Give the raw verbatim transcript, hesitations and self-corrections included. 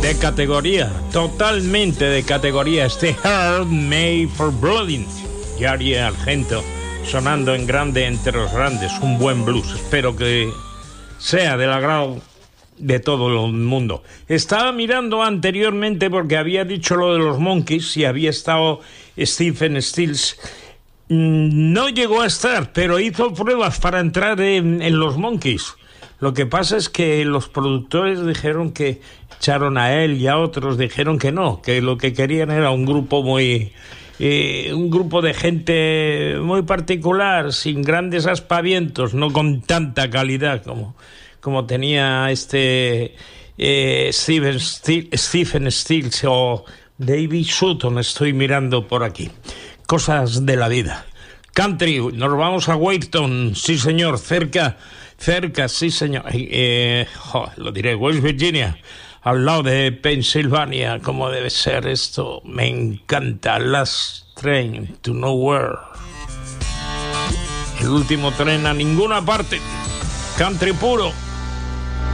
de categoría, totalmente de categoría, este Heart Made for Blooding. Yari Argento, sonando en grande entre los grandes, un buen blues. Espero que sea del agrado de todo el mundo. Estaba mirando anteriormente porque había dicho lo de los Monkees y había estado Stephen Stills. No llegó a estar, pero hizo pruebas para entrar en, en los Monkees. Lo que pasa es que los productores dijeron que echaron a él y a otros dijeron que no, que lo que querían era un grupo muy... Eh, un grupo de gente muy particular, sin grandes aspavientos, no con tanta calidad como, como tenía este eh, Steven Stil, Stephen Stills o David Sutton. Estoy mirando por aquí. Cosas de la vida. Country, nos vamos a Wayton, sí señor, cerca, cerca, sí señor. Eh, oh, lo diré, West Virginia. Al lado de Pensilvania, como debe ser esto. Me encanta. Last Train to Nowhere. El último tren a ninguna parte. Country puro.